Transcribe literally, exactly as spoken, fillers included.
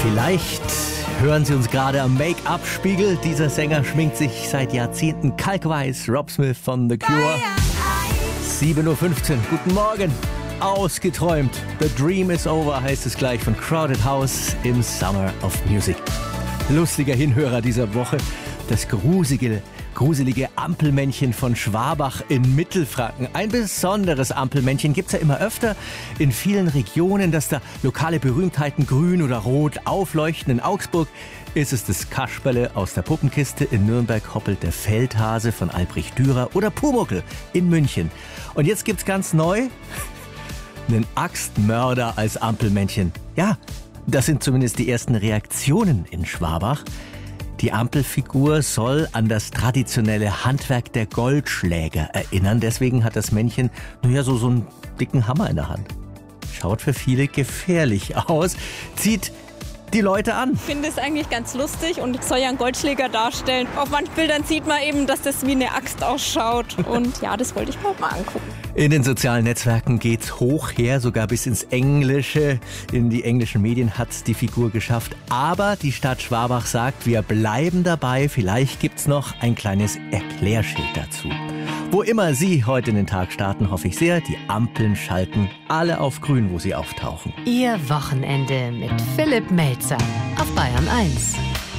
Vielleicht hören Sie uns gerade am Make-up-Spiegel. Dieser Sänger schminkt sich seit Jahrzehnten kalkweiß. Rob Smith von The Cure. sieben Uhr fünfzehn. Guten Morgen. Ausgeträumt. The Dream is Over heißt es gleich von Crowded House im Summer of Music. Lustiger Hinhörer dieser Woche. Das gruselige, gruselige Ampelmännchen von Schwabach in Mittelfranken. Ein besonderes Ampelmännchen gibt's ja immer öfter in vielen Regionen, dass da lokale Berühmtheiten grün oder rot aufleuchten. In Augsburg ist es das Kasperle aus der Puppenkiste, in Nürnberg hoppelt der Feldhase von Albrecht Dürer oder Pumuckl in München. Und jetzt gibt's ganz neu einen Axtmörder als Ampelmännchen. Ja, das sind zumindest die ersten Reaktionen in Schwabach. Die Ampelfigur soll an das traditionelle Handwerk der Goldschläger erinnern. Deswegen hat das Männchen naja, so, so einen dicken Hammer in der Hand. Schaut für viele gefährlich aus. Zieht die Leute an. Ich finde es eigentlich ganz lustig und soll ja einen Goldschläger darstellen. Auf manchen Bildern sieht man eben, dass das wie eine Axt ausschaut. Und ja, das wollte ich mir mal angucken. In den sozialen Netzwerken geht's hoch her, sogar bis ins Englische. In die englischen Medien hat's die Figur geschafft. Aber die Stadt Schwabach sagt, wir bleiben dabei. Vielleicht gibt's noch ein kleines Erklärschild dazu. Wo immer Sie heute in den Tag starten, hoffe ich sehr, die Ampeln schalten alle auf grün, wo sie auftauchen. Ihr Wochenende mit Philipp Melzer auf Bayern eins.